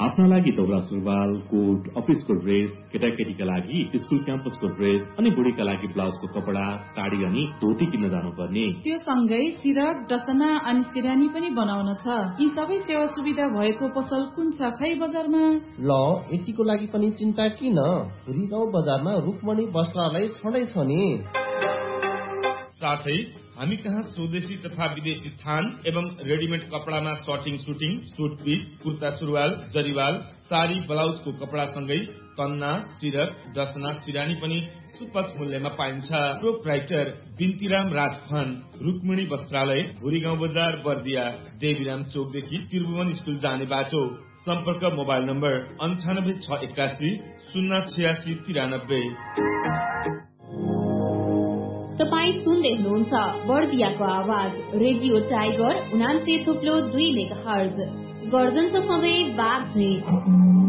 आफ्ना लागि दौरा सुरुवाल, कोट, अफिसको ड्रेस, केटाकेटीका लागि स्कुल क्याम्पसको ड्रेस अनि बुढीका लागि ब्लाउजको कपडा, साडी अनि धोती किन्न जानुपर्ने। त्यो सँगै सिरक, डसना अनि सिरानी पनि बनाउन छ। यी सबै सेवा सुविधा भएको पसल कुन छ खै बजारमा? ल, यतिको लागि पनि चिन्ता किन? भुरीगाउँ बजारमा रुक्मणी वस्त्रालय छँदै छ नि। साथै हामी कहाँ स्वदेशी तथा विदेशी थान एवं readymade कपडामा shirting, shooting, suit piece, kurta सुरुवाल, जरिवाल, साडी, ब्लाउजको कपडा सँगै कन्ना, सिरक, डसना, सिरानी पनि सुपथ मूल्यमा पाइन्छ। प्रोप्राइटर बिन्तीराम राजखन, रुक्मिणी वस्त्रालय, भुरीगाउँ बजार, बर्दिया, देवीराम चोकदेखि त्रिभुवन स्कुल जाने बाटो। सम्पर्क मोबाइल नम्बर 98681 08693। तपाईँ सुन्दै हुनुहुन्छ बर्दियाको आवाज रेडियो टाइगर 89.2 मेगाहर्ज। गर्जन त सधैँ बाघ झै।